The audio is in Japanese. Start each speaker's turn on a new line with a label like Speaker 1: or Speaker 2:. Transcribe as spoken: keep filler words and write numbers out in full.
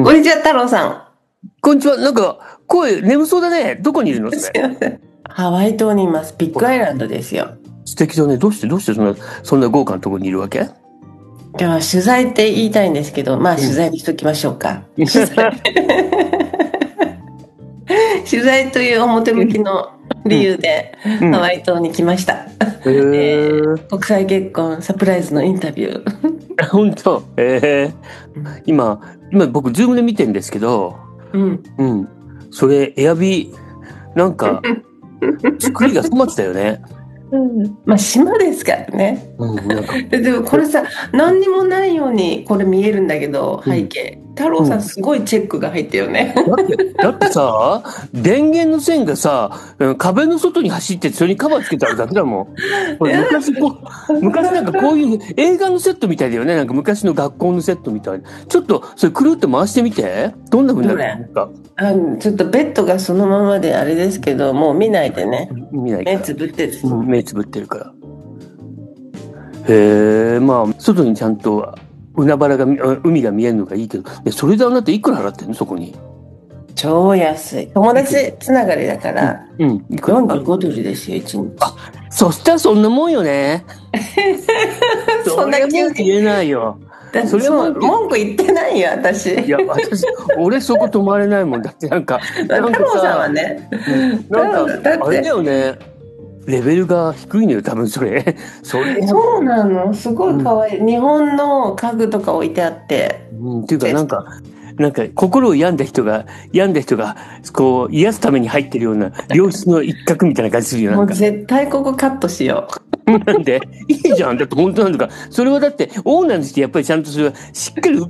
Speaker 1: こんにちは、太郎さん。
Speaker 2: こんにちは。なんか、声、眠そうだね。どこにいるのそれ。
Speaker 1: ハワイ島にいます。ビッグアイランドですよ。
Speaker 2: 素敵だね。どうして、どうしてそんな、そんな豪華なところにいるわけ？
Speaker 1: では、取材って言いたいんですけど、まあ、取材にしときましょうか。取材取材という表向きの理由で、うん、ハワイ島に来ました。
Speaker 2: へー
Speaker 1: えー、国際結婚サプライズのインタビュー。
Speaker 2: 本当？えー、今、今僕、ズームで見てるんですけど、うん。うん。それ、エアビー、なんか、作りが粗末だよね。
Speaker 1: うん、まあ島ですからね、うん、なんかでもこれさ、何にもないようにこれ見えるんだけど、背景、うん、太郎さんすごいチェックが入ってるよね、
Speaker 2: うん、だって、だってさ、電源の線がさ、壁の外に走ってそれにカバーつけてあるだけだもん。これ昔こう、昔なんかこういう映画のセットみたいだよね。なんか昔の学校のセットみたいな。ちょっとそれくるっと回してみて。どんな風になるのか。
Speaker 1: あ、ちょっとベッドがそのままであれですけど、もう見ないでね。
Speaker 2: 見ないから。
Speaker 1: 目つぶってる。
Speaker 2: うん、目つぶってるから。へえ、まあ、外にちゃんと海原が、海が見えるのがいいけど、でそれであなたいくら払ってんのそこに？
Speaker 1: 超安い。友達つながりだから、うん、うん、いくら？よんじゅうごドルですよ、いちにち。
Speaker 2: あ、そしたらそんなもんよね。
Speaker 1: そんな急に
Speaker 2: 言えないよ。
Speaker 1: それも文句言ってないよ、私。
Speaker 2: いや、私、俺そこ泊まれないもんだって、なんか、
Speaker 1: なんか太郎さんはね、
Speaker 2: なんか、あれだよね。レベルが低いのよ、多分それ。
Speaker 1: それそうなの、すごい可愛い、うん。日本の家具とか置いてあって。
Speaker 2: うん、っていうか、なんか、なんか、心を病んだ人が、病んだ人が、こう、癒すために入ってるような、良質の一角みたいな感じするよ、なんか。
Speaker 1: もう絶対ここカットしよう。
Speaker 2: なんでいいじゃん。だって本当なんだから。それはだって、オーナーにしてやっぱりちゃんとそれはしっかり